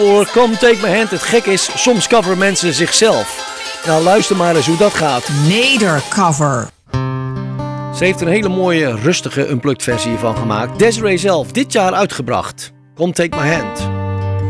Voor Come Take My Hand. Het gek is, soms coveren mensen zichzelf. Nou, luister maar eens hoe dat gaat. Nedercover. Ze heeft een hele mooie, rustige unplugged versie van gemaakt. Desiree zelf, dit jaar uitgebracht. Come Take My Hand.